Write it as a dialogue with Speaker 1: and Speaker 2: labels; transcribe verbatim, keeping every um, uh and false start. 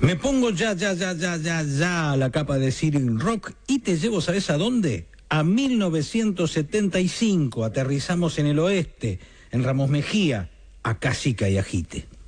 Speaker 1: Me pongo ya, ya, ya, ya, ya, ya la capa de Cyril Rock y te llevo, ¿sabes a dónde? A mil novecientos setenta y cinco, aterrizamos en el oeste, en Ramos Mejía, a Casica y Ajite.